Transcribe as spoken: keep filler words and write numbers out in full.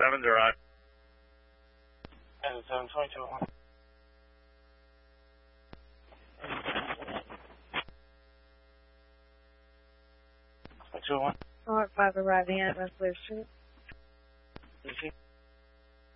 seven zero. And seven twenty-two one. Two one. Alright, five arriving at West Clear Street. Easy.